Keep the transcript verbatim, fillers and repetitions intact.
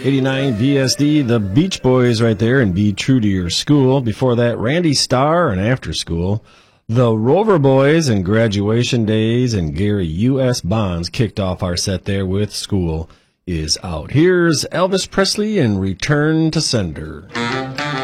eighty-nine V S D, the Beach Boys right there, and Be True to Your School. Before that, Randy Starr and After School. The Rover Boys and Graduation Days, and Gary U S. Bonds kicked off our set there with School Is Out. Here's Elvis Presley and Return to Sender.